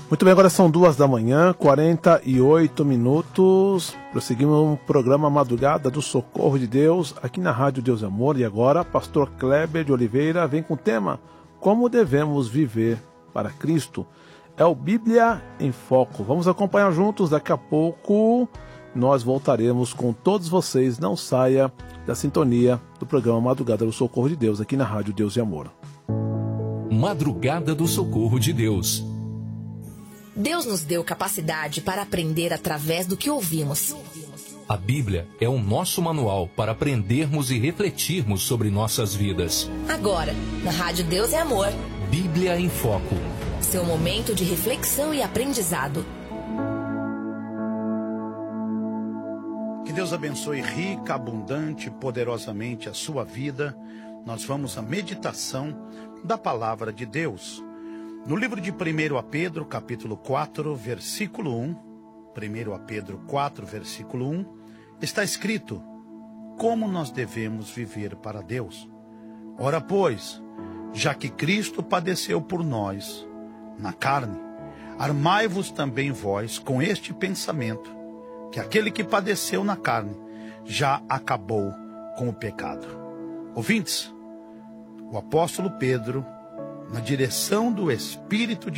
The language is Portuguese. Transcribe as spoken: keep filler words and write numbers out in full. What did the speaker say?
Muito bem, agora são duas da manhã, quarenta e oito minutos. Prosseguimos o programa Madrugada do Socorro de Deus, aqui na Rádio Deus e Amor. E agora, pastor Kleber de Oliveira vem com o tema Como devemos viver para Cristo. É o Bíblia em Foco. Vamos acompanhar juntos, daqui a pouco nós voltaremos com todos vocês. Não saia da sintonia do programa Madrugada do Socorro de Deus, aqui na Rádio Deus e Amor. Madrugada do Socorro de Deus. Deus nos deu capacidade para aprender através do que ouvimos. A Bíblia é o nosso manual para aprendermos e refletirmos sobre nossas vidas. Agora, na Rádio Deus e Amor, Bíblia em Foco. Seu momento de reflexão e aprendizado. Que Deus abençoe rica, abundante, poderosamente a sua vida. Nós vamos à meditação da palavra de Deus. No livro de primeiro Pedro, capítulo quatro, versículo um, primeiro Pedro quatro, versículo um, está escrito: como nós devemos viver para Deus. Ora, pois, já que Cristo padeceu por nós, na carne, armai-vos também vós com este pensamento, que aquele que padeceu na carne, já acabou com o pecado. Ouvintes, o apóstolo Pedro, na direção do Espírito de